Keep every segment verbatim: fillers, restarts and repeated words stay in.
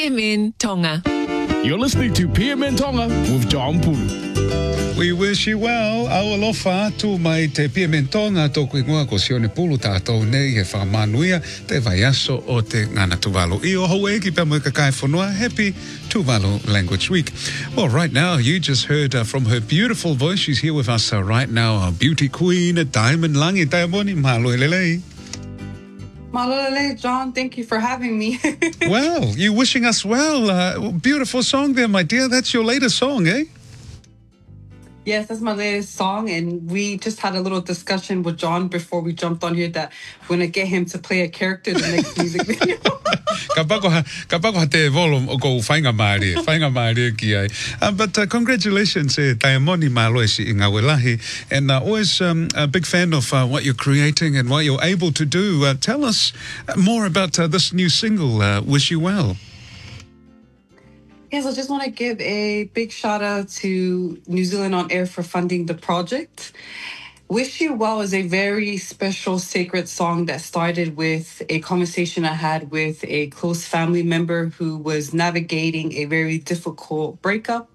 P M N Tonga. You're listening to P M N Tonga with John Pulu. We wish you well. Aolofa atu mai te P M N Tonga tōku ingoa ko Sione Pulu tātou nei he whakamanuia te vaiaso o te ngana Tuvalu. I o hau e ki pia mo ka kai whanua. Happy Tuvalu Language Week. Well, right now, you just heard uh, from her beautiful voice. She's here with us uh, right now, our beauty queen, Diamond Langi. Diamond, mahalo elelei. Malolele, John, thank you for having me. Well, you wishing us well. Uh, beautiful song there, my dear. That's your latest song, eh? Yes, that's my latest song, and we just had a little discussion with John before we jumped on here that we're going to get him to play a character in the next music video. Ka pako ha, ka pako ha te volume o ko whainga maari, whainga maari ki ai. Uh, but uh, congratulations, eh, Taimoni Maloesi i ngā welahi, and uh, always um, a big fan of uh, what you're creating and what you're able to do. Uh, tell us more about uh, this new single, uh, Wish You Well. Yes, I just want to give a big shout out to New Zealand On Air for funding the project. Wish You Well is a very special, sacred song that started with a conversation I had with a close family member who was navigating a very difficult breakup.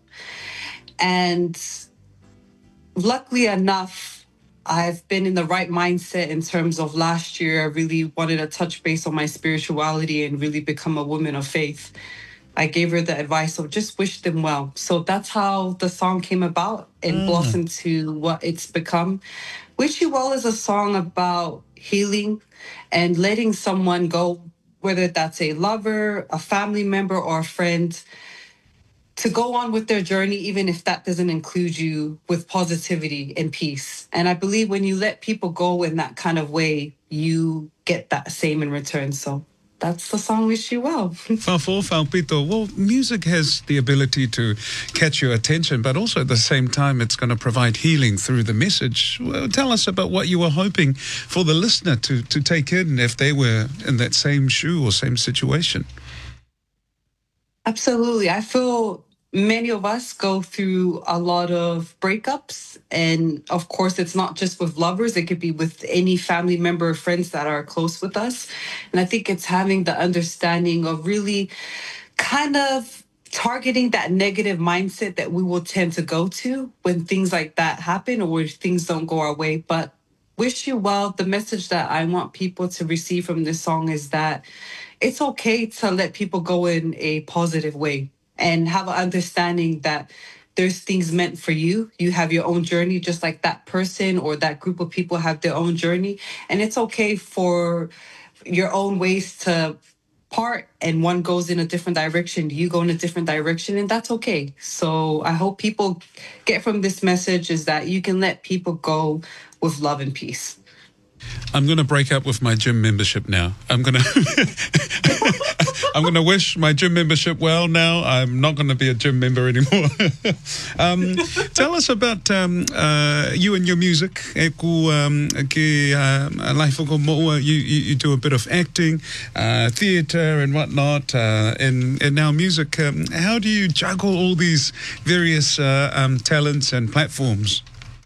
And luckily enough, I've been in the right mindset in terms of last year. I really wanted to touch base on my spirituality and really become a woman of faith. I gave her the advice of just wish them well. So that's how the song came about and mm. blossomed to what it's become. Wish You Well is a song about healing and letting someone go, whether that's a lover, a family member, or a friend, to go on with their journey, even if that doesn't include you, with positivity and peace. And I believe when you let people go in that kind of way, you get that same in return. So that's the song Wish You Well. Whafo, whaupito. Well, music has the ability to catch your attention, but also at the same time, it's going to provide healing through the message. Well, tell us about what you were hoping for the listener to, to take in if they were in that same shoe or same situation. Absolutely. I feel many of us go through a lot of breakups. And of course, it's not just with lovers. It could be with any family member or friends that are close with us. And I think it's having the understanding of really kind of targeting that negative mindset that we will tend to go to when things like that happen or when things don't go our way. But Wish You Well, the message that I want people to receive from this song is that it's okay to let people go in a positive way and have an understanding that there's things meant for you. You have your own journey, just like that person or that group of people have their own journey. And it's okay for your own ways to part, and one goes in a different direction, you go in a different direction, and that's okay. So I hope people get from this message is that you can let people go with love and peace. I'm going to break up with my gym membership now. I'm going to I'm going to wish my gym membership well now. I'm not going to be a gym member anymore. um, tell us about um, uh, you and your music. Um, you, you, you do a bit of acting, uh, theatre and whatnot, uh, and, and now music. Um, how do you juggle all these various uh, um, talents and platforms?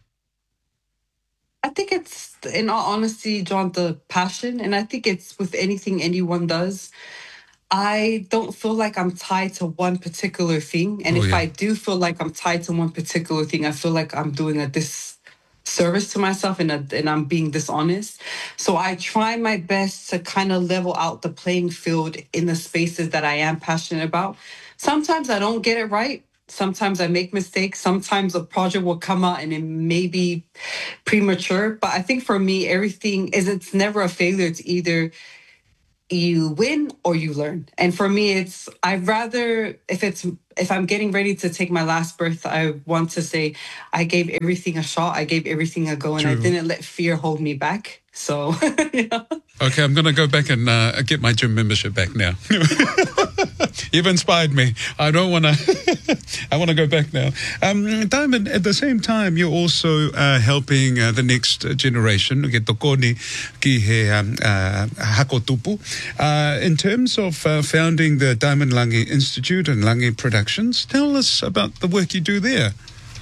I think it's, in all honesty, John, the passion. And I think it's with anything anyone does. I don't feel like I'm tied to one particular thing. And oh, if yeah. I do feel like I'm tied to one particular thing, I feel like I'm doing a disservice to myself and, a, and I'm being dishonest. So I try my best to kind of level out the playing field in the spaces that I am passionate about. Sometimes I don't get it right. Sometimes I make mistakes. Sometimes a project will come out and it may be premature. But I think for me, everything is, it's never a failure. It's either you win or you learn. And for me, it's, I'd rather, if it's, if I'm getting ready to take my last breath, I want to say, I gave everything a shot. I gave everything a go and True. I didn't let fear hold me back. So, yeah. Okay, I'm going to go back and uh, get my gym membership back now. You've inspired me. I don't want to, I want to go back now. Um, Diamond, at the same time, you're also uh, helping uh, the next generation, ke tokoni ki he um, uh, hako tupu, uh, in terms of uh, founding the Diamond Langi Institute and Langi Productions. Tell us about the work you do there.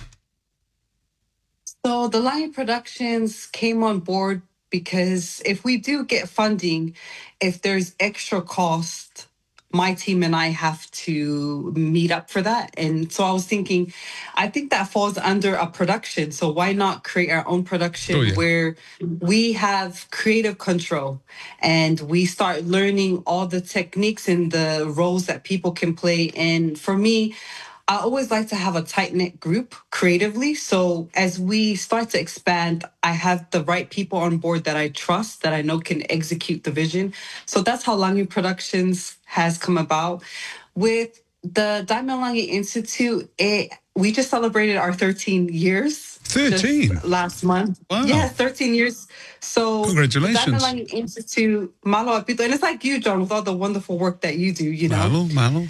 So the Langi Productions came on board because if we do get funding, if there's extra cost, my team and I have to meet up for that. And so I was thinking, I think that falls under a production. So why not create our own production Oh, yeah. where we have creative control and we start learning all the techniques and the roles that people can play. And for me, I always like to have a tight knit group creatively. So as we start to expand, I have the right people on board that I trust, that I know can execute the vision. So that's how Langi Productions has come about. With the Diamond Langi Institute, it, we just celebrated our thirteen years. thirteen? Just last month. Wow. Yeah, thirteen years. So Congratulations. The Diamond Langi Institute, Malo Apito, and it's like you, John, with all the wonderful work that you do, you know. Malo, malo.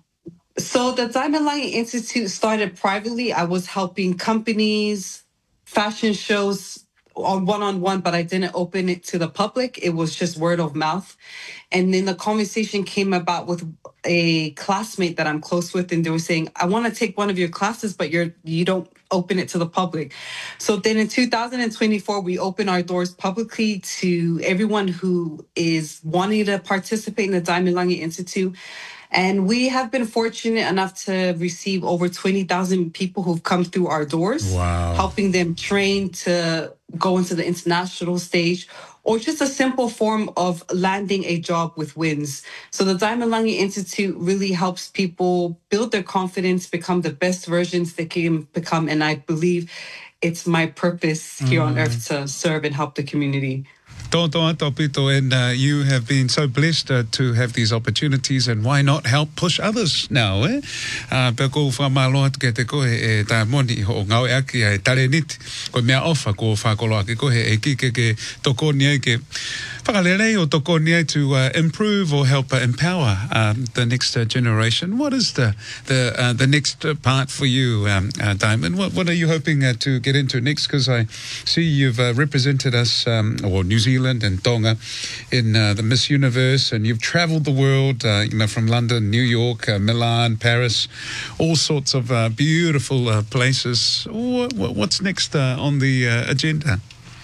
So the Diamond Langi Institute started privately. I was helping companies, fashion shows on one-on-one, but I didn't open it to the public. It was just word of mouth. And then the conversation came about with a classmate that I'm close with, and they were saying, I want to take one of your classes, but you're you don't open it to the public. So then in two thousand twenty-four, we opened our doors publicly to everyone who is wanting to participate in the Diamond Langi Institute. And we have been fortunate enough to receive over twenty thousand people who've come through our doors, Wow. helping them train to go into the international stage, or just a simple form of landing a job with wins. So the Diamond Langi Institute really helps people build their confidence, become the best versions they can become. And I believe it's my purpose here mm. on earth to serve and help the community. Toto ato pito, and uh, you have been so blessed uh, to have these opportunities, and why not help push others now, eh? Uh, pe ko whamaloa ke te koe e tā moni ho ngau e aki e tare niti, ko mea ofa ko whakoloa ke koe e kike ke toko ni ai ke whakalere o toko ni ai to uh, improve or help uh, empower um, the next uh, generation. What is the the uh, the next part for you, um, uh, Diamond? What, what are you hoping uh, to get into next? Because I see you've uh, represented us, um, or New Zealand and Tonga in uh, the Miss Universe, and you've traveled the world, uh, you know, from London, New York, uh, Milan, Paris, all sorts of uh, beautiful uh, places. What, what's next uh, on the uh, agenda?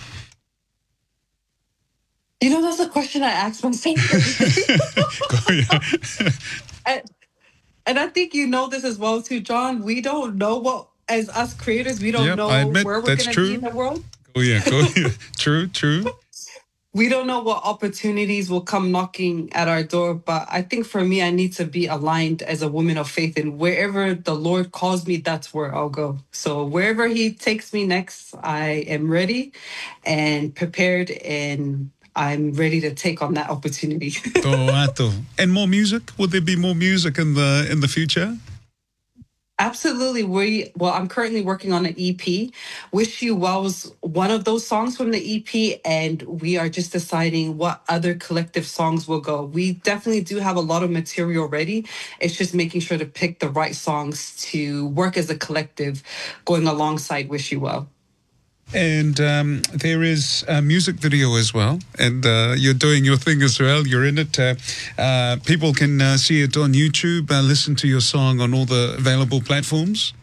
You know, that's a question I asked myself. and, and I think you know this as well too, John. We don't know what, as us creators, we don't yep, know where we're going to be in the world. Oh yeah, go, yeah. True, true. We don't know what opportunities will come knocking at our door, but I think for me, I need to be aligned as a woman of faith, and wherever the Lord calls me, that's where I'll go. So wherever He takes me next, I am ready and prepared, and I'm ready to take on that opportunity. And more music? Will there be more music in the in the future? Absolutely. We well, I'm currently working on an E P. Wish You Well was one of those songs from the E P, and we are just deciding what other collective songs will go. We definitely do have a lot of material ready. It's just making sure to pick the right songs to work as a collective going alongside Wish You Well. And um, there is a music video as well, and uh, you're doing your thing as well. You're in it. Uh, uh, people can uh, see it on YouTube, uh, listen to your song on all the available platforms.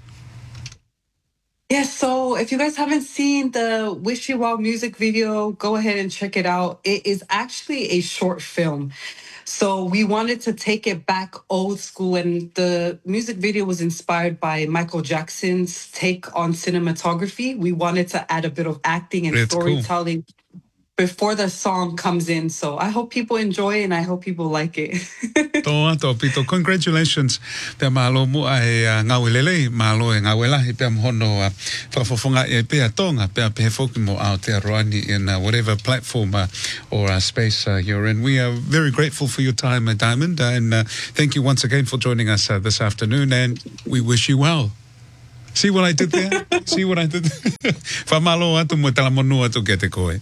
Yes, yeah, so if you guys haven't seen the Wish You Well music video, go ahead and check it out. It is actually a short film. So we wanted to take it back old school, and the music video was inspired by Michael Jackson's take on cinematography. We wanted to add a bit of acting and That's storytelling cool. before the song comes in. So I hope people enjoy it, and I hope people like it. Toa to pito, congratulations. Te malo mo ai ngawelele malo e ngawela he pe mhono fa fofonga e pe tonga pe pe foki mo out there running in uh, whatever platform uh, or uh, space uh, you're in. We are very grateful for your time, uh, Diamond, and uh, thank you once again for joining us uh, this afternoon, and we wish you well. See what I did there? See what I did? Fa malo atu mo tala monua to get koe.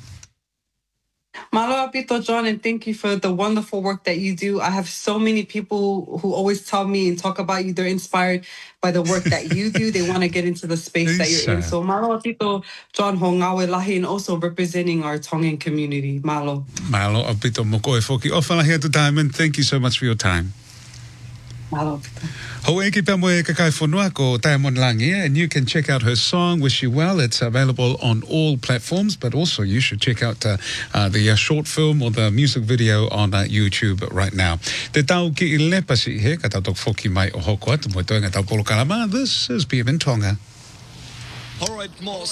Malo apito, John, and thank you for the wonderful work that you do. I have so many people who always tell me and talk about you. They're inspired by the work that you do. They want to get into the space that you're in. So malo apito, John Hongawe Lahi, and also representing our Tongan community. Malo. Malo apito mo koe foki. Ofala here to Diamond. Thank you so much for your time. Malo. Hoeki Pamwe Kakai Fonua ko Diamond Langia, and you can check out her song Wish You Well. It's available on all platforms, but also you should check out uh, uh, the uh, short film or the music video on uh, YouTube right now. Te tau ki I lepasi he, ka tau tok foki mai o hoko atu mo toenga tau polo kalama. This is P M in Tonga. All right, more